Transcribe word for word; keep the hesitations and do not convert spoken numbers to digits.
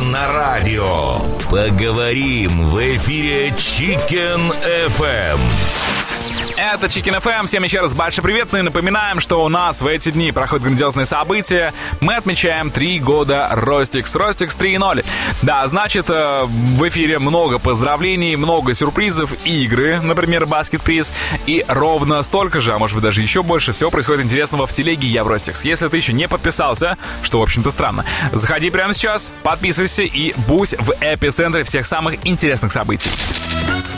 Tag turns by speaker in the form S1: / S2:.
S1: на радио. Поговорим в эфире Chicken эф эм.
S2: Это Chicken эф эм. Всем еще раз большой привет. Ну и напоминаем, что у нас в эти дни проходят грандиозные события. Мы отмечаем три года Ростикс. Ростикс три ноль. Да, значит, в эфире много поздравлений, много сюрпризов, игры, например, баскет-приз. И ровно столько же, а может быть даже еще больше, всего происходит интересного в телеге Я в Ростикс. Если ты еще не подписался, что, в общем-то, странно, заходи прямо сейчас, подписывайся и будь в эпицентре всех самых интересных событий.